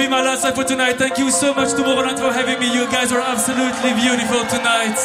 be my last night for tonight. Thank you so much, Tomorrowland, for having me. You guys are absolutely beautiful tonight.